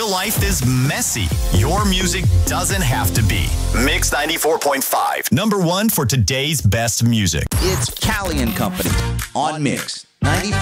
life is messy, your music doesn't have to be. Mix 94.5, #1 for today's best music. It's Callie and Company on Mix 94.